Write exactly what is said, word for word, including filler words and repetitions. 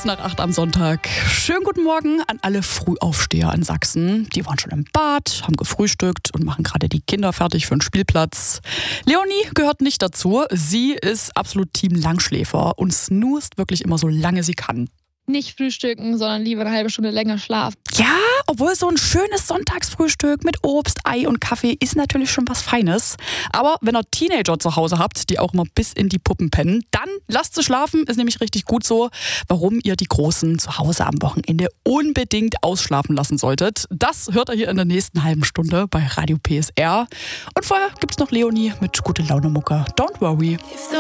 Kurz nach acht am Sonntag. Schönen guten Morgen an alle Frühaufsteher in Sachsen. Die waren schon im Bad, haben gefrühstückt und machen gerade die Kinder fertig für den Spielplatz. Leonie gehört nicht dazu. Sie ist absolut Team Langschläfer und snoost wirklich immer so lange sie kann. Nicht frühstücken, sondern lieber eine halbe Stunde länger schlafen. Ja, obwohl so ein schönes Sonntagsfrühstück mit Obst, Ei und Kaffee ist natürlich schon was Feines. Aber wenn ihr Teenager zu Hause habt, die auch immer bis in die Puppen pennen, dann lasst sie schlafen, ist nämlich richtig gut so. Warum ihr die Großen zu Hause am Wochenende unbedingt ausschlafen lassen solltet, das hört ihr hier in der nächsten halben Stunde bei Radio P S R. Und vorher gibt's noch Leonie mit Gute Laune Mucke. Don't worry.